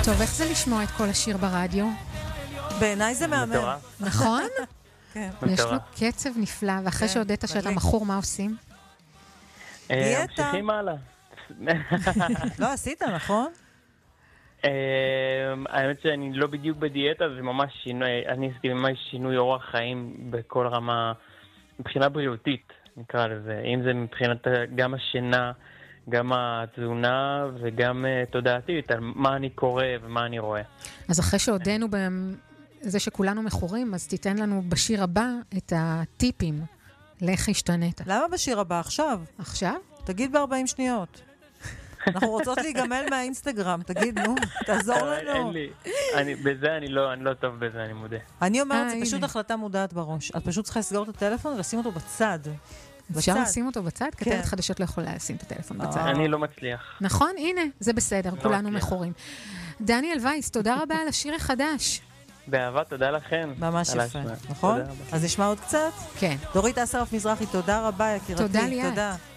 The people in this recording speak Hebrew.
טוב, איך זה לשמוע את כל השיר ברדיו? בעיניי זה מהמם. נכון? כן. יש לו קצב נפלא, ואחרי שהודעת שאתה מכור, מה עושים? דיאטה. ממשיכים הלאה. לא עשית, נכון? האמת שאני לא בדיוק בדיאטה, זה ממש שינוי, אני עשיתי ממש שינוי אורח חיים בכל רמה, מבחינה בריאותית, נקרא לזה. אם זה מבחינת גם השינה, גם התזונה וגם תודעתית, על מה אני קורא ומה אני רואה. אז אחרי שהודענו בזה שכולנו מכורים, אז תיתן לנו בשיר הבא את הטיפים לאיך השתנית. למה בשיר הבא עכשיו? עכשיו? תגיד ב-40 שניות. אנחנו רוצות להיגמל מהאינסטגרם, תגיד, נו, תעזור לנו. אין לי, בזה אני לא טוב בזה, אני מודה. אני אומרת, זה פשוט החלטה מודעת בראש. את פשוט צריכה לסגור את הטלפון ולשים אותו בצד. אפשר לשים אותו בצד? כתבת חדשות לא יכולה לשים את הטלפון בצד. אני לא מצליח. נכון? הנה, זה בסדר, כולנו מכורים. דניאל וייס, תודה רבה על השיר החדש. באהבה, תודה לכם. ממש יפה, נכון? אז נשמע עוד קצת? כן. דורית אסרף מזרחי, תודה רבה, יקירתי. תודה ליאת. תודה.